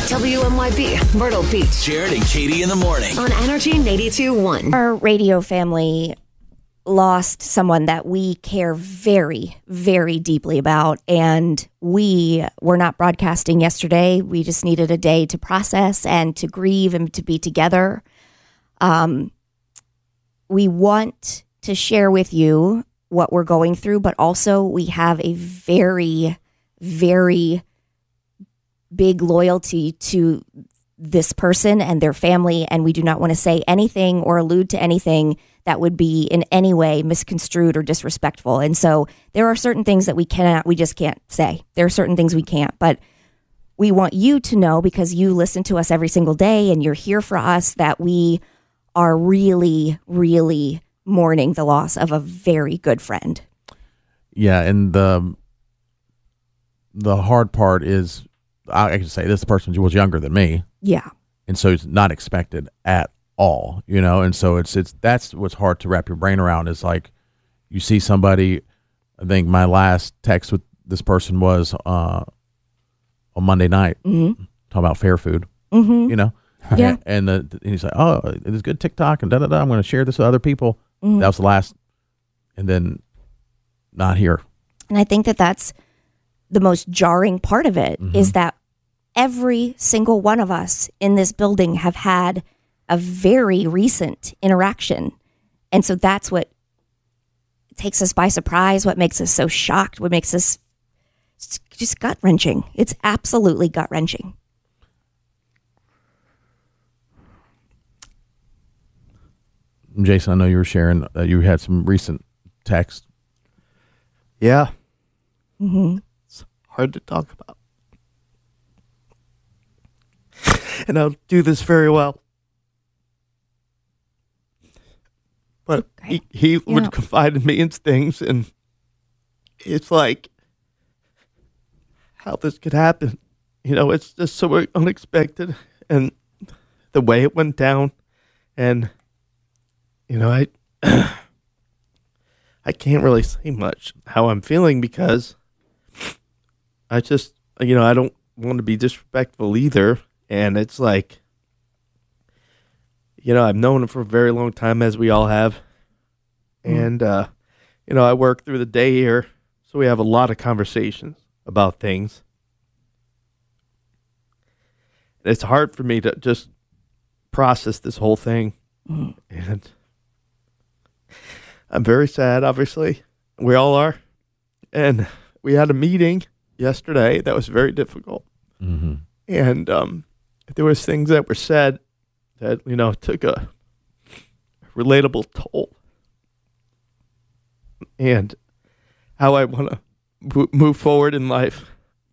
WMYB, Myrtle Beach. Jared and Katie in the morning. On Energy 92.1. Our radio family lost someone that we care very, very deeply about, and we were not broadcasting yesterday. We just needed a day to process and to grieve and to be together. We want to share with you what we're going through, but also we have a very, very big loyalty to this person and their family, and we do not want to say anything or allude to anything that would be in any way misconstrued or disrespectful. And so there are certain things that we just can't say. There are certain things we can't, but we want you to know, because you listen to us every single day and you're here for us, that we are really, really mourning the loss of a very good friend. Yeah, and the hard part is, I can say this person was younger than me. Yeah. And so it's not expected at all, and so that's what's hard to wrap your brain around, is like you see somebody. I think my last text with this person was on Monday night, talking about fair food, Yeah. And he's like, oh, it's good TikTok and da-da-da, I'm going to share this with other people. That was the last, and then not here. And I think that that's the most jarring part of it, is that every single one of us in this building have had a very recent interaction. And so that's what takes us by surprise, what makes us so shocked, what makes us just gut-wrenching. It's absolutely gut-wrenching. Jason, I know you were sharing that you had some recent text. Yeah. It's hard to talk about. And I'll do this very well. But Okay. he would confide in me in things, and it's like, how this could happen. It's just so unexpected, and the way it went down, and I can't really say much how I'm feeling, because I just, I don't want to be disrespectful either. And it's like, I've known him for a very long time, as we all have. And, I work through the day here, so we have a lot of conversations about things. It's hard for me to just process this whole thing. And I'm very sad, obviously. We all are. And we had a meeting yesterday that was very difficult. And there was things that were said that, took a relatable toll. And how I want to move forward in life.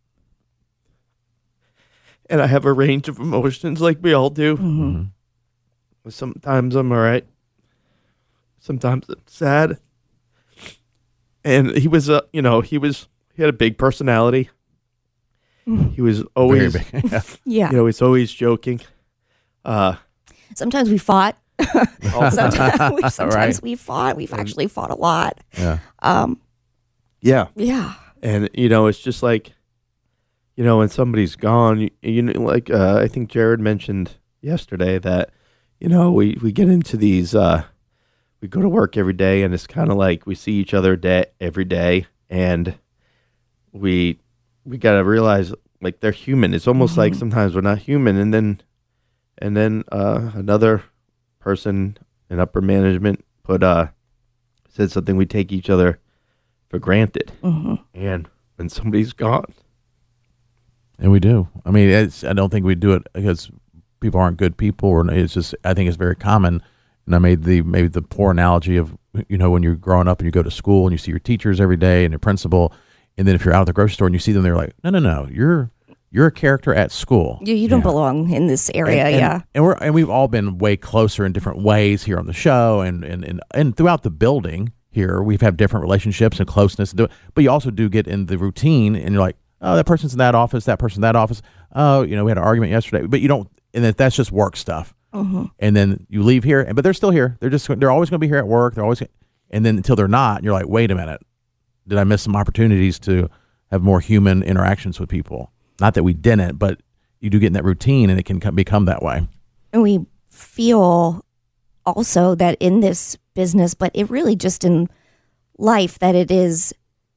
And I have a range of emotions like we all do. Sometimes I'm all right. Sometimes I'm sad. And he was, he had a big personality. He was always, Very big. Yeah. he's always joking. Sometimes we fought. Sometimes Right. we fought. We've actually fought a lot. Yeah. Yeah. Yeah. And, it's just like, when somebody's gone, I think Jared mentioned yesterday that, we get into these, we go to work every day, and it's kind of like we see each other every day, and we got to realize, like, they're human. It's almost like sometimes we're not human. And then another person in upper management said something, we take each other for granted. And when somebody's gone. And we do. I mean, I don't think we do it because people aren't good people, or it's just, I think it's very common. And I made maybe the poor analogy of, when you're growing up and you go to school and you see your teachers every day and your principal, and then if you're out at the grocery store and you see them, they're like, no, you're a character at school. You don't belong in this area. And we've all been way closer in different ways here on the show, and throughout the building here, we've had different relationships and closeness. But you also do get in the routine, and you're like, oh, that person's in that office, that person's in that office. Oh, we had an argument yesterday, but you don't, and that's just work stuff. And then you leave here, but they're still here. They're always going to be here at work. They're always, and then until they're not, and you're like, wait a minute, did I miss some opportunities to have more human interactions with people? Not that we didn't, but you do get in that routine, and it can become that way. And we feel also that in this business, but it really just in life, that it is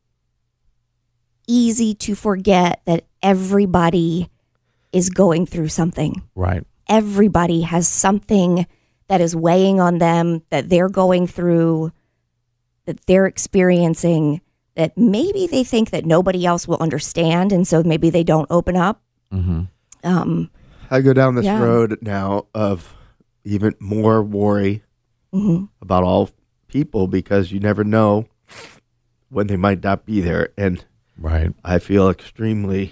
easy to forget that everybody is going through something. Right. Everybody has something that is weighing on them, that they're going through, that they're experiencing, that maybe they think that nobody else will understand, and so maybe they don't open up. Mm-hmm. I go down this Yeah. road now of even more worry about all people, because you never know when they might not be there. And Right. I feel extremely,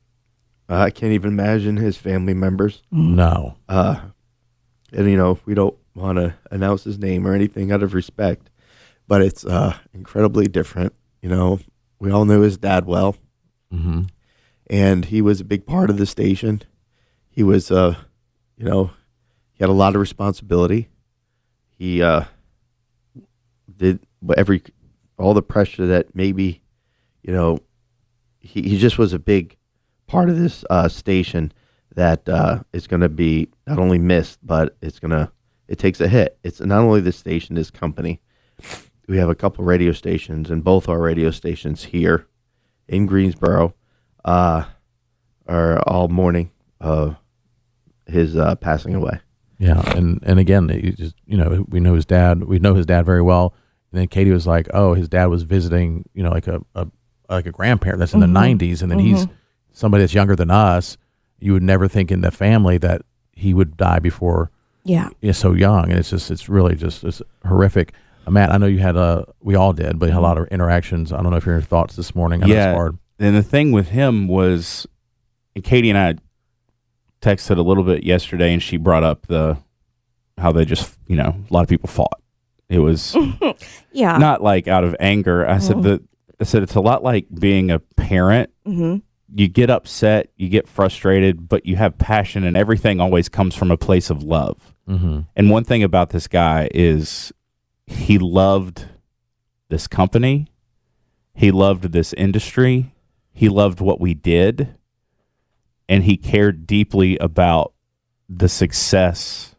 I can't even imagine his family members. No. And, you know, we don't want to announce his name or anything out of respect, but it's incredibly different. You know, we all knew his dad well, Mm-hmm. and he was a big part of the station. He was, you know, he had a lot of responsibility. He did all the pressure that maybe, you know, he just was a big part of this station that is going to be not only missed, but it takes a hit. It's not only the station, this company. We have a couple radio stations, and both our radio stations here in Greensboro are all mourning his passing away. Yeah, and again, you just, you know, we know his dad very well. And then Katie was like, "Oh, his dad was visiting, you know, like a grandparent that's in the '90s, and then he's somebody that's younger than us. You would never think in the family that he would die before, he's so young, and it's really just it's horrific." Matt, I know you had we all did, but you had a lot of interactions. I don't know if your thoughts this morning. I know it's hard. And the thing with him was, and Katie and I texted a little bit yesterday, and she brought up how they just, you know, a lot of people fought. It was not like out of anger. I said it's a lot like being a parent. Mm-hmm. You get upset, you get frustrated, but you have passion, and everything always comes from a place of love. Mm-hmm. And one thing about this guy is he loved this company. He loved this industry. He loved what we did. And he cared deeply about the success